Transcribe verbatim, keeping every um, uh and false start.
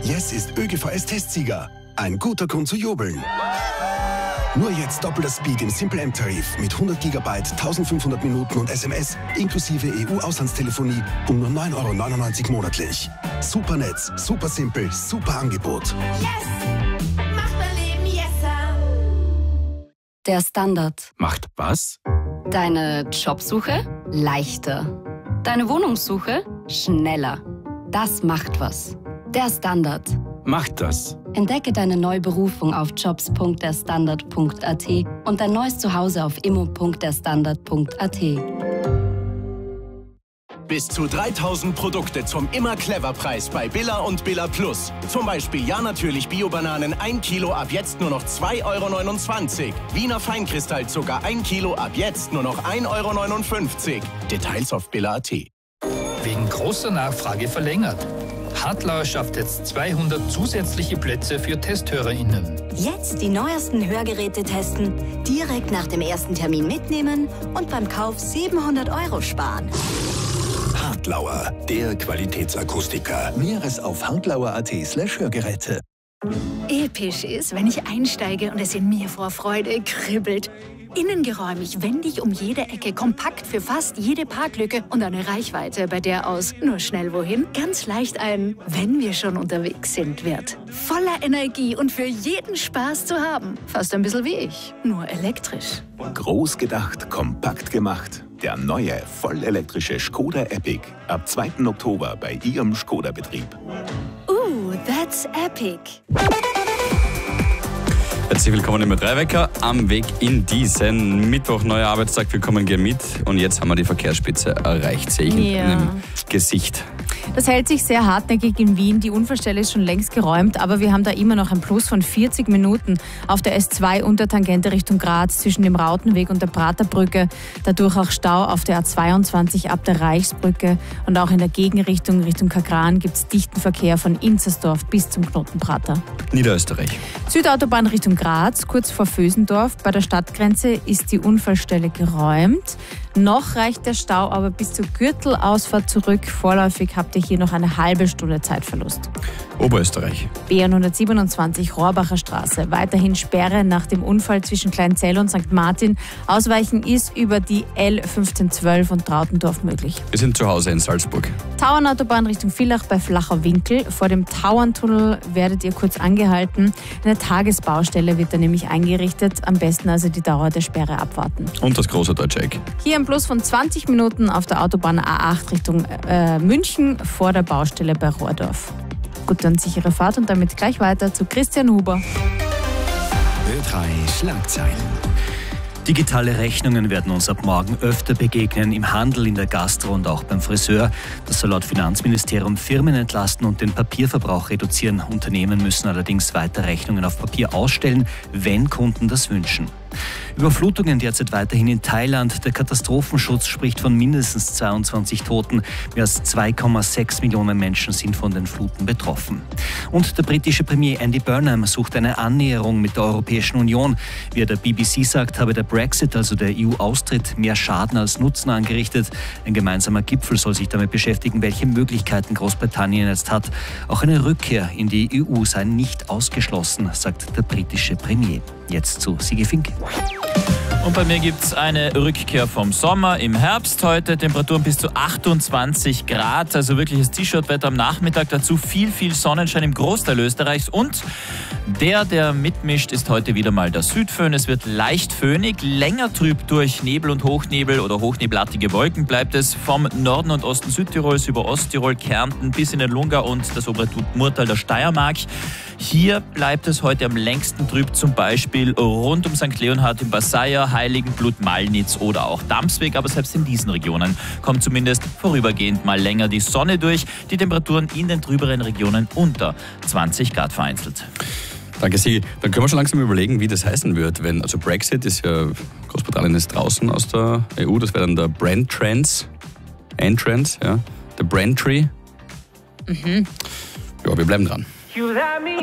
Yes ist ÖGVS-Testsieger. Ein guter Grund zu jubeln. Nur jetzt doppelter Speed im Simple M-Tarif mit hundert Gigabyte, eintausendfünfhundert Minuten und S M S inklusive E U-Auslandstelefonie um nur neun Euro neunundneunzig monatlich. Super Netz, super simpel, super Angebot. Yes! Macht mein Leben yesser! Der Standard. Macht was? Deine Jobsuche leichter. Deine Wohnungssuche schneller. Das macht was. Der Standard. Macht das. Entdecke deine neue Berufung auf jobs punkt der standard punkt a t und dein neues Zuhause auf immo punkt der standard punkt a t. Bis zu dreitausend Produkte zum Immer-Clever-Preis bei Billa und Billa Plus. Zum Beispiel Ja natürlich Bio-Bananen ein Kilo ab jetzt nur noch zwei Euro neunundzwanzig. Wiener Feinkristallzucker ein Kilo ab jetzt nur noch ein Euro neunundfünfzig. Details auf billa punkt a t. Wegen großer Nachfrage verlängert. Hartlauer schafft jetzt zweihundert zusätzliche Plätze für TesthörerInnen. Jetzt die neuesten Hörgeräte testen, direkt nach dem ersten Termin mitnehmen und beim Kauf siebenhundert Euro sparen. Hartlauer, der Qualitätsakustiker. Mehres auf hartlauer punkt a t slash Hörgeräte. Episch ist, wenn ich einsteige und es in mir vor Freude kribbelt. Innengeräumig, wendig um jede Ecke, kompakt für fast jede Parklücke und eine Reichweite, bei der aus nur schnell wohin ganz leicht ein wenn wir schon unterwegs sind wird. Voller Energie und für jeden Spaß zu haben. Fast ein bisschen wie ich, nur elektrisch. Groß gedacht, kompakt gemacht. Der neue, vollelektrische Skoda Epic. Ab zweiten Oktober bei Ihrem Skoda-Betrieb. Uh, that's epic. Herzlich willkommen im Drei-Wecker am Weg in diesen Mittwoch, neuer Arbeitstag. Willkommen, gehen mit. Und jetzt haben wir die Verkehrsspitze erreicht, sehe ich ja. in dem Gesicht. Das hält sich sehr hartnäckig in Wien. Die Unfallstelle ist schon längst geräumt, aber wir haben da immer noch ein Plus von vierzig Minuten auf der S zwei Untertangente Richtung Graz zwischen dem Rautenweg und der Praterbrücke. Dadurch auch Stau auf der A zweiundzwanzig ab der Reichsbrücke. Und auch in der Gegenrichtung Richtung Kagran gibt es dichten Verkehr von Inzersdorf bis zum Knoten Prater. Niederösterreich. Südautobahn Richtung Graz, kurz vor Vösendorf. Bei der Stadtgrenze ist die Unfallstelle geräumt. Noch reicht der Stau aber bis zur Gürtelausfahrt zurück. Vorläufig habt ihr hier noch eine halbe Stunde Zeitverlust. Oberösterreich. B hundertsiebenundzwanzig Rohrbacher Straße. Weiterhin Sperre nach dem Unfall zwischen Kleinzell und Sankt Martin. Ausweichen ist über die L fünfzehn zwölf und Trautendorf möglich. Wir sind zu Hause in Salzburg. Tauernautobahn Richtung Villach bei Flacher Winkel. Vor dem Tauerntunnel werdet ihr kurz angehalten. Eine Tagesbaustelle wird da nämlich eingerichtet. Am besten also die Dauer der Sperre abwarten. Und das große Deutsche Eck. Hier ein Plus von zwanzig Minuten auf der Autobahn A acht Richtung äh, München vor der Baustelle bei Rohrdorf. Gute und sichere Fahrt und damit gleich weiter zu Christian Huber. Ö drei Schlagzeilen. Digitale Rechnungen werden uns ab morgen öfter begegnen, im Handel, in der Gastro und auch beim Friseur. Das soll laut Finanzministerium Firmen entlasten und den Papierverbrauch reduzieren. Unternehmen müssen allerdings weiter Rechnungen auf Papier ausstellen, wenn Kunden das wünschen. Überflutungen derzeit weiterhin in Thailand. Der Katastrophenschutz spricht von mindestens zweiundzwanzig Toten. Mehr als zwei Komma sechs Millionen Menschen sind von den Fluten betroffen. Und der britische Premier Andy Burnham sucht eine Annäherung mit der Europäischen Union. Wie er der B B C sagt, habe der Brexit, also der E U-Austritt, mehr Schaden als Nutzen angerichtet. Ein gemeinsamer Gipfel soll sich damit beschäftigen, welche Möglichkeiten Großbritannien jetzt hat. Auch eine Rückkehr in die E U sei nicht ausgeschlossen, sagt der britische Premier. Jetzt zu Sigi Fink. Und bei mir gibt es eine Rückkehr vom Sommer im Herbst heute. Temperaturen bis zu achtundzwanzig Grad, also wirkliches T-Shirt-Wetter am Nachmittag. Dazu viel, viel Sonnenschein im Großteil Österreichs. Und der, der mitmischt, ist heute wieder mal der Südföhn. Es wird leicht föhnig, länger trüb durch Nebel und Hochnebel oder hochnebelartige Wolken bleibt es vom Norden und Osten Südtirols über Osttirol, Kärnten bis in den Lungau und das obere Murtal der Steiermark. Hier bleibt es heute am längsten trüb, zum Beispiel rund um Sankt Leonhard im Basaya, Heiligenblut, Malnitz oder auch Damsweg. Aber selbst in diesen Regionen kommt zumindest vorübergehend mal länger die Sonne durch. Die Temperaturen in den trüberen Regionen unter zwanzig Grad vereinzelt. Danke, Sigi. Dann können wir schon langsam überlegen, wie das heißen wird. Wenn, also Brexit ist ja, Großbritannien ist draußen aus der E U, das wäre dann der Brand Trends, Entrance, ja, der Brand Tree. Mhm. Ja, wir bleiben dran. You let me